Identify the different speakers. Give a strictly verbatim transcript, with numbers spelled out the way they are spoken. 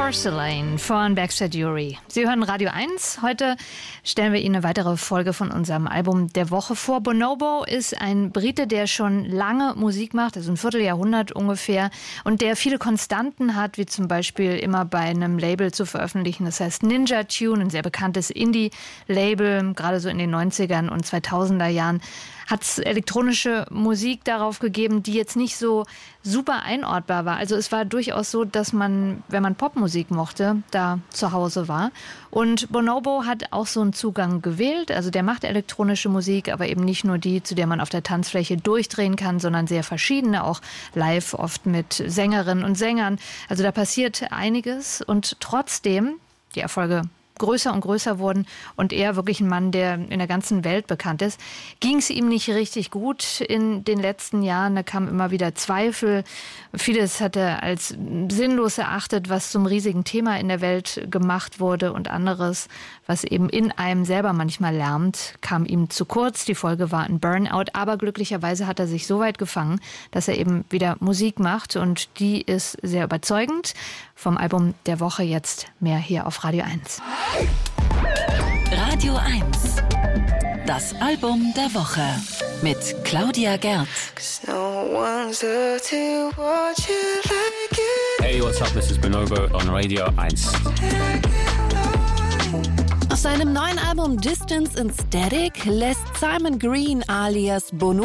Speaker 1: Porcelain von Baxter Dury. Sie hören Radio eins. Heute stellen wir Ihnen eine weitere Folge von unserem Album der Woche vor. Bonobo ist ein Brite, der schon lange Musik macht, also ein Vierteljahrhundert ungefähr, und der viele Konstanten hat, wie zum Beispiel immer bei einem Label zu veröffentlichen. Das heißt Ninja Tune, ein sehr bekanntes Indie-Label, gerade so in den neunzigern und zweitausender Jahren. Hat es elektronische Musik darauf gegeben, die jetzt nicht so super einordbar war. Also es war durchaus so, dass man, wenn man Popmusik mochte, da zu Hause war. Und Bonobo hat auch so einen Zugang gewählt. Also der macht elektronische Musik, aber eben nicht nur die, zu der man auf der Tanzfläche durchdrehen kann, sondern sehr verschiedene, auch live, oft mit Sängerinnen und Sängern. Also da passiert einiges und trotzdem, die Erfolge größer und größer wurden und er wirklich ein Mann, der in der ganzen Welt bekannt ist, ging es ihm nicht richtig gut in den letzten Jahren. Da kamen immer wieder Zweifel. Vieles hat er als sinnlos erachtet, was zum riesigen Thema in der Welt gemacht wurde, und anderes, was eben in einem selber manchmal lärmt, kam ihm zu kurz. Die Folge war ein Burnout, aber glücklicherweise hat er sich so weit gefangen, dass er eben wieder Musik macht, und die ist sehr überzeugend. Vom Album der Woche jetzt mehr hier auf Radio eins.
Speaker 2: Radio eins. Das Album der Woche mit Claudia Gerd.
Speaker 3: Hey, what's up? This is Bonobo on Radio eins.
Speaker 2: Auf seinem neuen Album Distance and Static lässt Simon Green alias Bonobo